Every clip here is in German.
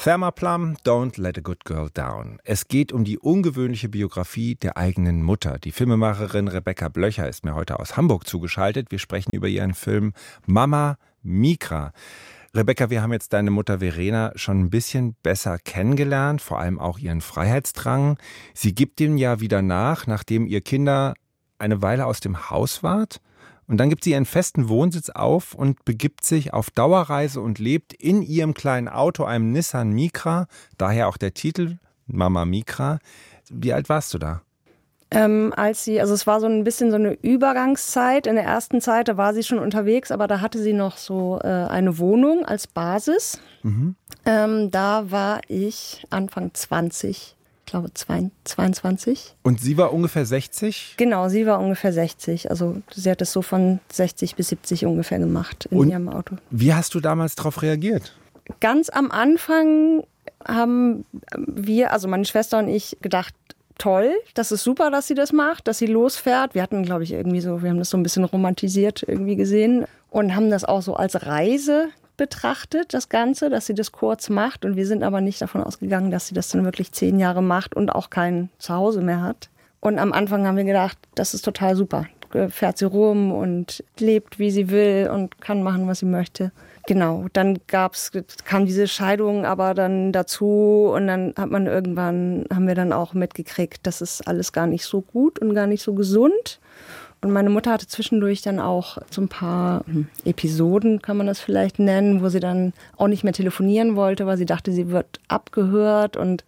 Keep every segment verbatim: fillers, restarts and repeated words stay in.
Thelma Plum, Don't Let a Good Girl Down. Es geht um die ungewöhnliche Biografie der eigenen Mutter. Die Filmemacherin Rebecca Blöcher ist mir heute aus Hamburg zugeschaltet. Wir sprechen über ihren Film Mama Micra. Rebecca, wir haben jetzt deine Mutter Verena schon ein bisschen besser kennengelernt, vor allem auch ihren Freiheitsdrang. Sie gibt ihm ja wieder nach, nachdem ihr Kinder eine Weile aus dem Haus wart. Und dann gibt sie ihren festen Wohnsitz auf und begibt sich auf Dauerreise und lebt in ihrem kleinen Auto, einem Nissan Micra, daher auch der Titel Mama Micra. Wie alt warst du da? Ähm, als sie, also es war so ein bisschen so eine Übergangszeit. In der ersten Zeit, da war sie schon unterwegs, aber da hatte sie noch so äh, eine Wohnung als Basis. Mhm. Ähm, da war ich Anfang zwanzig. Ich glaube zweiundzwanzig. Und sie war ungefähr sechzig? Genau, sie war ungefähr sechzig. Also sie hat es so von sechzig bis siebzig ungefähr gemacht in Und ihrem Auto. Wie hast du damals darauf reagiert? Ganz am Anfang haben wir, also meine Schwester und ich, gedacht, toll, das ist super, dass sie das macht, dass sie losfährt. Wir hatten, glaube ich, irgendwie so, wir haben das so ein bisschen romantisiert irgendwie gesehen und haben das auch so als Reise betrachtet, das Ganze, dass sie das kurz macht. Und wir sind aber nicht davon ausgegangen, dass sie das dann wirklich zehn Jahre macht und auch kein Zuhause mehr hat. Und am Anfang haben wir gedacht, das ist total super. Fährt sie rum und lebt, wie sie will und kann machen, was sie möchte. Genau, dann gab's, kam diese Scheidung aber dann dazu und dann hat man irgendwann, haben wir dann auch mitgekriegt, das ist alles gar nicht so gut und gar nicht so gesund. Und meine Mutter hatte zwischendurch dann auch so ein paar Episoden, kann man das vielleicht nennen, wo sie dann auch nicht mehr telefonieren wollte, weil sie dachte, sie wird abgehört. Und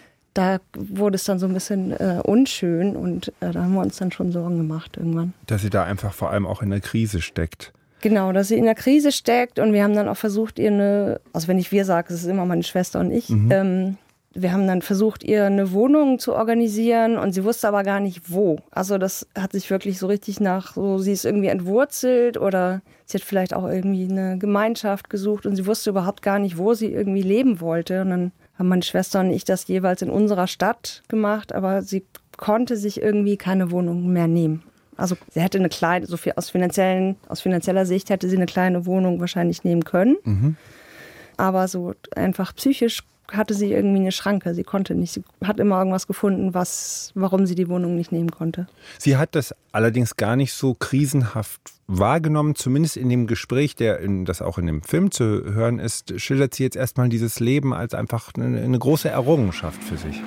da wurde es dann so ein bisschen äh, unschön und äh, da haben wir uns dann schon Sorgen gemacht irgendwann. Dass sie da einfach vor allem auch in der Krise steckt. Genau, dass sie in der Krise steckt und wir haben dann auch versucht, ihr eine, also wenn ich wir sage, es ist immer meine Schwester und ich, mhm. ähm, wir haben dann versucht, ihr eine Wohnung zu organisieren und sie wusste aber gar nicht, wo. Also das hat sich wirklich so richtig nach, so sie ist irgendwie entwurzelt oder sie hat vielleicht auch irgendwie eine Gemeinschaft gesucht und sie wusste überhaupt gar nicht, wo sie irgendwie leben wollte. Und dann haben meine Schwester und ich das jeweils in unserer Stadt gemacht, aber sie konnte sich irgendwie keine Wohnung mehr nehmen. Also sie hätte eine kleine, so viel aus finanziellen, aus finanzieller Sicht hätte sie eine kleine Wohnung wahrscheinlich nehmen können. Mhm. Aber so einfach psychisch hatte sie irgendwie eine Schranke. Sie konnte nicht, sie hat immer irgendwas gefunden, was, warum sie die Wohnung nicht nehmen konnte. Sie hat das allerdings gar nicht so krisenhaft wahrgenommen, zumindest in dem Gespräch, der in, das auch in dem Film zu hören ist, schildert sie jetzt erstmal dieses Leben als einfach eine, eine große Errungenschaft für sich.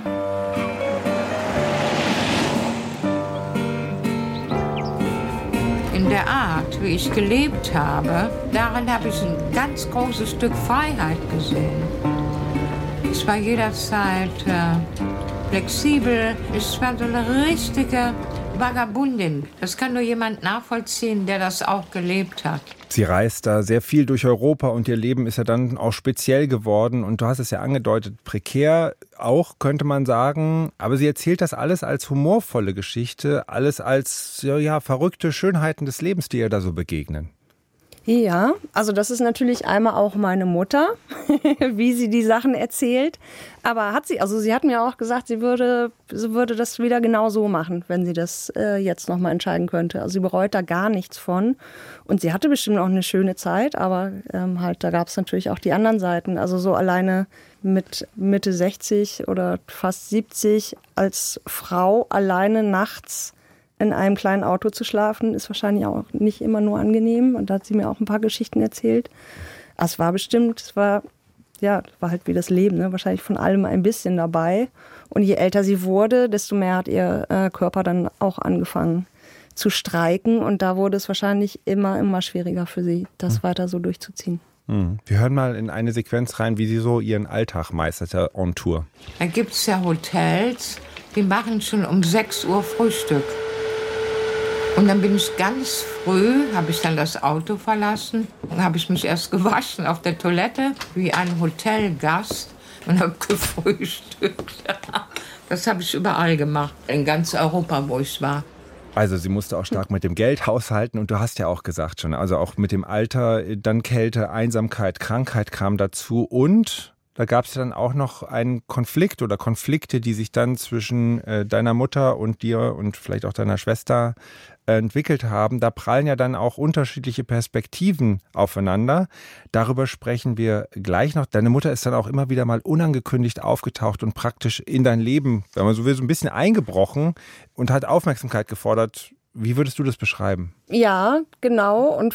In der Art, wie ich gelebt habe, darin habe ich ein ganz großes Stück Freiheit gesehen. Ich war jederzeit äh, flexibel. Ich war so eine richtige Vagabundin. Das kann nur jemand nachvollziehen, der das auch gelebt hat. Sie reist da sehr viel durch Europa und ihr Leben ist ja dann auch speziell geworden. Und du hast es ja angedeutet, prekär auch, könnte man sagen. Aber sie erzählt das alles als humorvolle Geschichte, alles als ja, ja, verrückte Schönheiten des Lebens, die ihr da so begegnen. Ja, also das ist natürlich einmal auch meine Mutter, wie sie die Sachen erzählt. Aber hat sie, also sie hat mir auch gesagt, sie würde, sie würde das wieder genau so machen, wenn sie das äh, jetzt nochmal entscheiden könnte. Also sie bereut da gar nichts von. Und sie hatte bestimmt auch eine schöne Zeit, aber ähm, halt, da gab es natürlich auch die anderen Seiten. Also so alleine mit Mitte sechzig oder fast siebzig als Frau alleine nachts in einem kleinen Auto zu schlafen, ist wahrscheinlich auch nicht immer nur angenehm. Und da hat sie mir auch ein paar Geschichten erzählt. Es war bestimmt, es war, ja, war halt wie das Leben, ne? Wahrscheinlich von allem ein bisschen dabei. Und je älter sie wurde, desto mehr hat ihr äh, Körper dann auch angefangen zu streiken. Und da wurde es wahrscheinlich immer, immer schwieriger für sie, das hm. weiter so durchzuziehen. Hm. Wir hören mal in eine Sequenz rein, wie sie so ihren Alltag meistert on Tour. Da gibt es ja Hotels, die machen schon um sechs Uhr Frühstück. Und dann bin ich ganz früh, habe ich dann das Auto verlassen, dann habe ich mich erst gewaschen auf der Toilette wie ein Hotelgast und habe gefrühstückt. Das habe ich überall gemacht, in ganz Europa, wo ich war. Also sie musste auch stark mit dem Geld haushalten und du hast ja auch gesagt schon, also auch mit dem Alter, dann Kälte, Einsamkeit, Krankheit kam dazu und Da gab es dann auch noch einen Konflikt oder Konflikte, die sich dann zwischen äh, deiner Mutter und dir und vielleicht auch deiner Schwester äh, entwickelt haben. Da prallen ja dann auch unterschiedliche Perspektiven aufeinander. Darüber sprechen wir gleich noch. Deine Mutter ist dann auch immer wieder mal unangekündigt aufgetaucht und praktisch in dein Leben, wenn man so will, so ein bisschen eingebrochen und hat Aufmerksamkeit gefordert. Wie würdest du das beschreiben? Ja, genau. Und